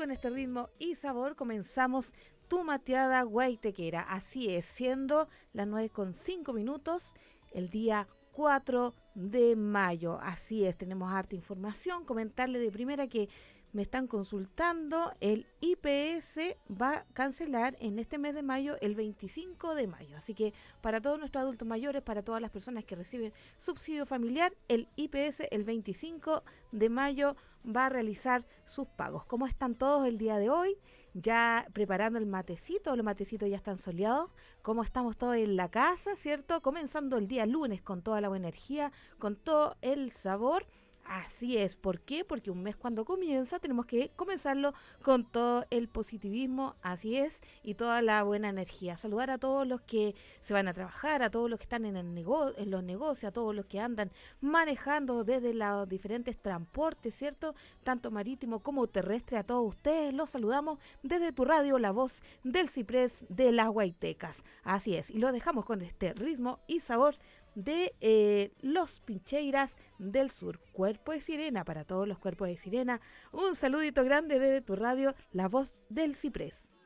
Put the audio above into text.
con este ritmo y sabor comenzamos tu mateada guaitequera. Así es, siendo las 9:05 el día 4 de mayo. Así es, tenemos harta información. Comentarle de primera que me están consultando, el IPS va a cancelar en este mes de mayo el 25 de mayo. Así que para todos nuestros adultos mayores, para todas las personas que reciben subsidio familiar, el IPS el 25 de mayo va a realizar sus pagos. ¿Cómo están todos el día de hoy? Ya preparando el matecito, los matecitos ya están soleados. ¿Cómo estamos todos en la casa, cierto? Comenzando el día lunes con toda la buena energía, con todo el sabor. Así es, ¿por qué? Porque un mes cuando comienza tenemos que comenzarlo con todo el positivismo, así es, y toda la buena energía. Saludar a todos los que se van a trabajar, a todos los que están en los negocios, a todos los que andan manejando desde los diferentes transportes, ¿cierto? Tanto marítimo como terrestre, a todos ustedes los saludamos desde tu radio, la voz del ciprés de las Guaitecas. Así es, y lo dejamos con este ritmo y sabor de los Pincheiras del Sur, Cuerpo de Sirena, para todos los cuerpos de sirena, un saludito grande desde tu radio, la voz del ciprés.